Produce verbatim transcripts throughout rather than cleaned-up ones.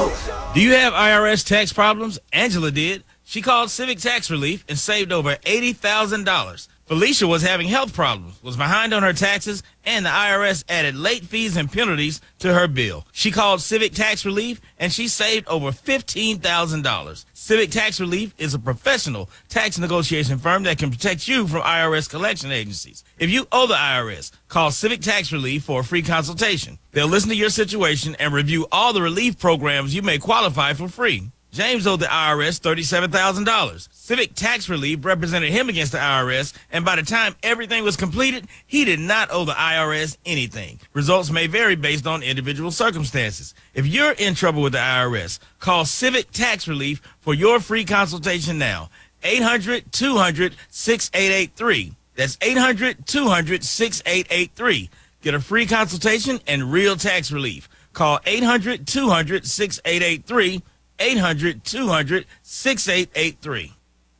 Do you have I R S tax problems? Angela did. She called Civic Tax Relief and saved over eighty thousand dollars. Felicia was having health problems, was behind on her taxes, and the I R S added late fees and penalties to her bill. She called Civic Tax Relief, and she saved over fifteen thousand dollars. Civic Tax Relief is a professional tax negotiation firm that can protect you from I R S collection agencies. If you owe the I R S, call Civic Tax Relief for a free consultation. They'll listen to your situation and review all the relief programs you may qualify for free. James owed the I R S thirty-seven thousand dollars. Civic Tax Relief represented him against the I R S, and by the time everything was completed, he did not owe the I R S anything. Results may vary based on individual circumstances. If you're in trouble with the I R S, call Civic Tax Relief for your free consultation now. eight hundred, two hundred, six eight eight three. That's eight hundred, two hundred, six eight eight three. Get a free consultation and real tax relief. Call eight hundred, two hundred, six eight eight three. eight hundred, two hundred, six eight eight three.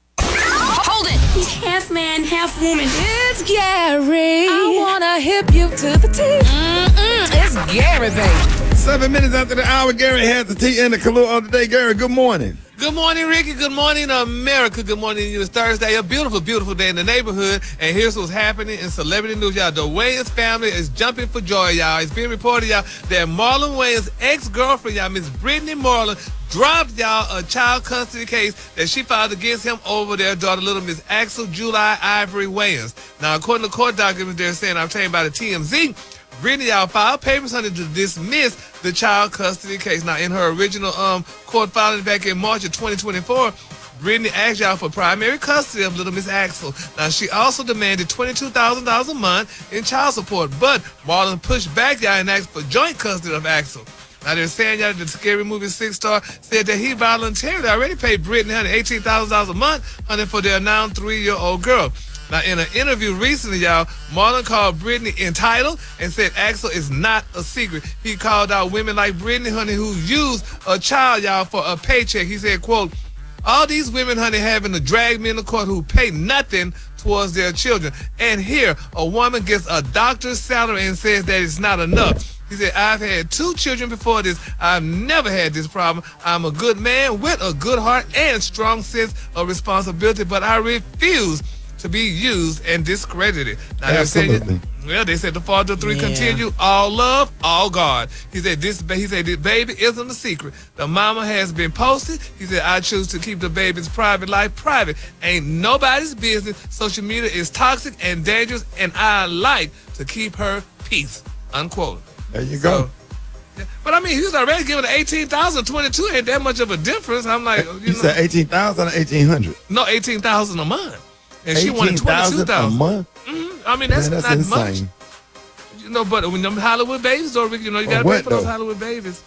Hold it! He's half man, half woman. It's Gary. I wanna hip you to the T. Mm-mm, it's Gary, baby. Seven minutes after the hour, Gary has the tea and the Kahlua of the day. Gary, good morning. Good morning, Ricky. Good morning, America. Good morning to you. It's Thursday, a beautiful, beautiful day in the neighborhood. And here's what's happening in celebrity news, y'all. The Wayans family is jumping for joy, y'all. It's being reported, y'all, that Marlon Wayans' ex-girlfriend, y'all, Miss Brittany Marlon, dropped, y'all, a child custody case that she filed against him over their daughter, little Miss Axel July Ivory Wayans. Now, according to court documents, they're saying, I'm telling you about the T M Z, Brittany, y'all, filed papers honey, to dismiss the child custody case. Now, in her original um court filing back in March of twenty twenty-four, Brittany asked y'all for primary custody of little Miss Axel. Now, she also demanded twenty-two thousand dollars a month in child support, but Marlon pushed back, y'all, and asked for joint custody of Axel. Now, they're saying, y'all, the Scary Movie six star said that he voluntarily already paid Brittany, honey, eighteen thousand dollars a month, honey, for their now three-year-old girl. Now, in an interview recently, y'all, Marlon called Brittany entitled and said Axel is not a secret. He called out women like Brittany, honey, who use a child, y'all, for a paycheck. He said, quote, all these women, honey, having to drag me in the court who pay nothing towards their children. And here, a woman gets a doctor's salary and says that it's not enough. He said, I've had two children before this. I've never had this problem. I'm a good man with a good heart and strong sense of responsibility, but I refuse to be used and discredited. Now, Absolutely. They're saying, well, they said the father of three Yeah. continue, all love, all God. He said this. He said this baby isn't a secret. The mama has been posted. He said I choose to keep the baby's private life private. Ain't nobody's business. Social media is toxic and dangerous, and I like to keep her peace. Unquote. There you go. So, yeah. But I mean, he was already giving eighteen thousand. twenty-two ain't that much of a difference. I'm like, you You know, said eighteen thousand or eighteen hundred? no, eighteen thousand a month, and she wanted eighteen thousand twenty-two thousand a month? Mm-hmm. I mean, that's, Man, that's not insane. much. You know, but when them Hollywood babies, though, Ricky, you know, you For got to pay what, for those though? Hollywood babies.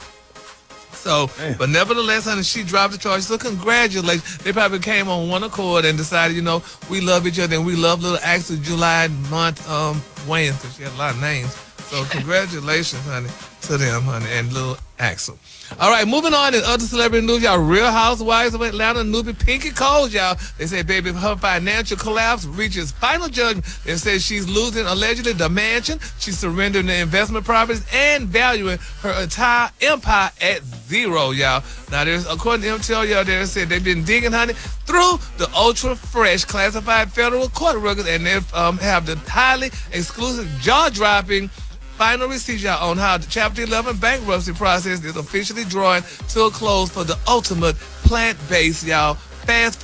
So, Man. but nevertheless, honey, she dropped the charge. So congratulations. They probably came on one accord and decided, you know, we love each other and we love little Axel July month um Wayans, because she had a lot of names. So congratulations, honey, to them, honey, and little Axel. All right, moving on in other celebrity news, y'all. Real Housewives of Atlanta newbie Pinky Coles, y'all. They say, baby, her financial collapse reaches final judgment. They say she's losing, allegedly, the mansion. She's surrendering the investment properties and valuing her entire empire at zero, y'all. Now, there's, according to M T L, y'all, they said they've been digging, honey, through the ultra-fresh classified federal court records, and they um, have the highly exclusive, jaw-dropping final receipts, y'all, on how the Chapter eleven bankruptcy process is officially drawing to a close for the ultimate plant-based, y'all, fast